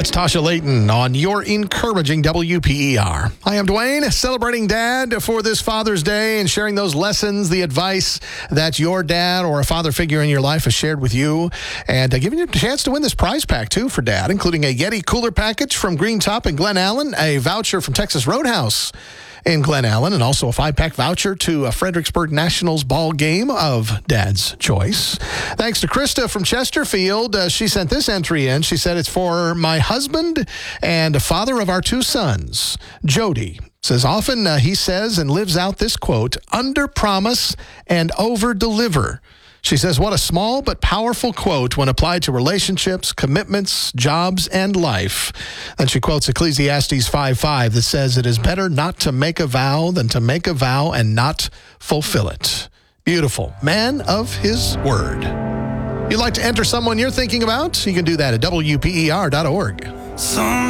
That's Tasha Layton on your encouraging WPER. I am Dwayne, celebrating Dad for this Father's Day and sharing those lessons, the advice that your dad or a father figure in your life has shared with you, and giving you a chance to win this prize pack, too, for Dad, including a Yeti cooler package from Green Top in Glen Allen, a voucher from Texas Roadhouse in Glen Allen, and also a 5-pack voucher to a Fredericksburg Nationals ball game of Dad's choice. Thanks to Krista from Chesterfield. She sent this entry in. She said, it's for my husband and father of our 2 sons, Jody. Says, often he says and lives out this quote, under promise and over deliver. She says, what a small but powerful quote when applied to relationships, commitments, jobs, and life. And she quotes Ecclesiastes 5:5 that says, it is better not to make a vow than to make a vow and not fulfill it. Beautiful. Man of his word. You'd like to enter someone you're thinking about? You can do that at WPER.org.